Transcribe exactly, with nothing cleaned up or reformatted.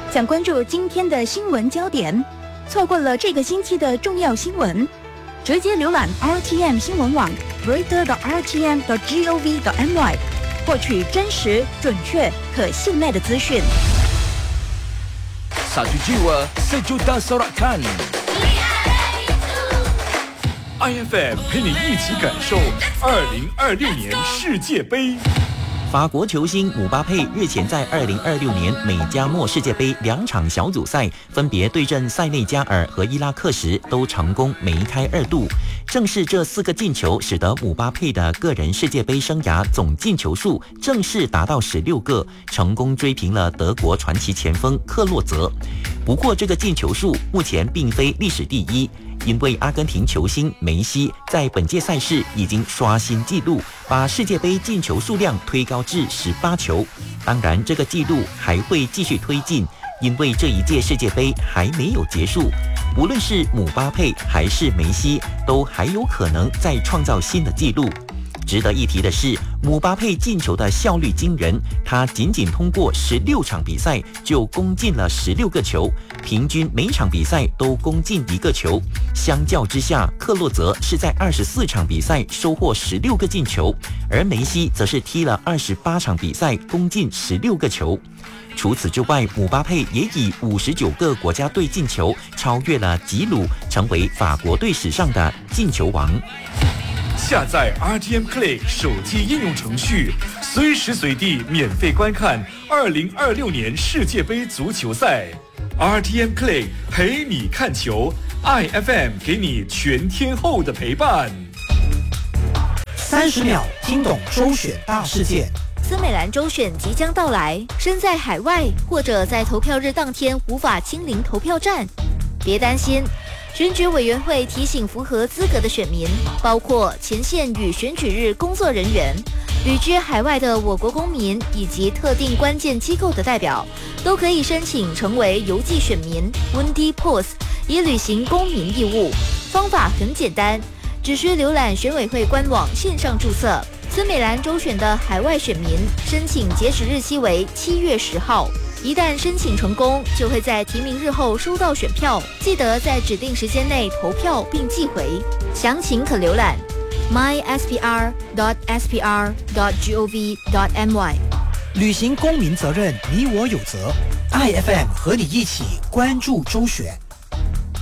想关注今天的新闻焦点，错过了这个星期的重要新闻，直接浏览 R T M 新闻网 reader 的 R T M 的 gov 的 my， 获取真实、准确、可信赖的资讯。 Satu jiwa, sejuta sorakan. I F M 陪你一起感受二零二六年世界杯。 法国球星姆巴佩日前在二零二六年美加墨世界杯两场小组赛分别对阵塞内加尔和伊拉克时都成功梅开二度，正是这四个进球使得姆巴佩的个人世界杯生涯总进球数正式达到十六个，成功追平了德国传奇前锋克洛泽。不过这个进球数目前并非历史第一，因为阿根廷球星梅西在本届赛事已经刷新纪录，把世界杯进球数量推高至十八球。当然这个纪录还会继续推进，因为这一届世界杯还没有结束，无论是姆巴佩还是梅西都还有可能再创造新的纪录。值得一提的是，姆巴佩进球的效率惊人，他仅仅通过十六场比赛就攻进了十六个球，平均每场比赛都攻进一个球。相较之下，克洛泽是在二十四场比赛收获十六个进球，而梅西则是踢了二十八场比赛攻进十六个球。除此之外，姆巴佩也以五十九个国家队进球超越了吉鲁，成为法国队史上的进球王。 下载 R T M Play 手机应用程序，随时随地免费观看二零二六年世界杯足球赛。R T M Play 陪你看球 ，I F M 给你全天候的陪伴。 三十秒听懂周选大事件。 森美兰周选即将到来，身在海外或者在投票日当天无法亲临投票站，别担心。选举委员会提醒符合资格的选民，包括前线与选举日工作人员、旅居海外的我国公民以及特定关键机构的代表，都可以申请成为邮寄选民 Windy Post， 以履行公民义务。方法很简单，只需浏览选委会官网线上注册。森美兰周选的海外选民申请截止日期为七月十号。一旦申请成功，就会在提名日后收到选票，记得在指定时间内投票并寄回。详情可浏览 my s p r dot s p r dot gov dot my。 履行公民责任，你我有责。I F M 和你一起关注周选。